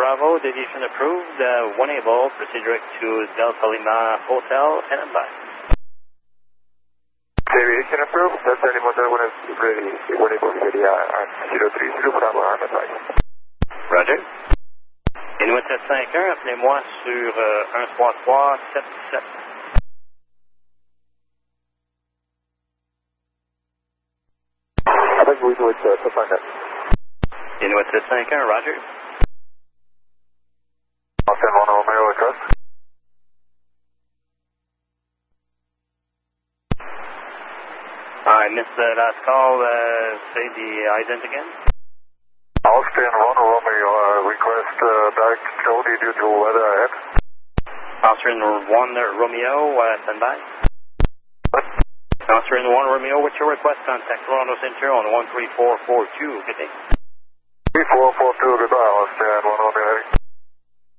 Bravo, deviation approved. 1 able, proceed direct to Delta Lima Hotel, standby. Deviation approved. Delta Lima Hotel, when it's ready, 1 able, ready, 030 Bravo, on advice. Roger. Inuit 751, appelez-moi sur 13377. I think we do it to find out. Inuit 751, Roger. Austin 1 Romeo, request. I missed the last call. Say the ident again. Austin 1 Romeo, request back Jody due to weather ahead. Austin 1 Romeo, standby. Austin 1 Romeo, what's your request? Contact Toronto Center on 13442. Good day. 3442, goodbye, Austin 1